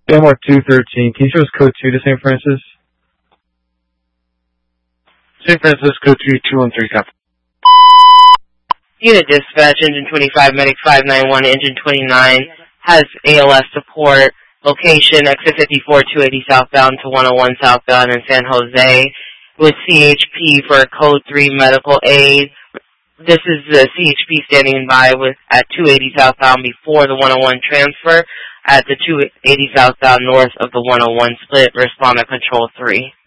Denmark 213. Can you show us code 2 to St. Francis? St. Francisco 3213, copy. Unit dispatch, engine 25, medic 591, engine 29 has ALS support. Location, exit 54, 280 southbound to 101 southbound in San Jose with CHP for code 3 medical aid. This is the CHP standing by at 280 southbound before the 101 transfer at the 280 southbound north of the 101 split. Respond to control 3.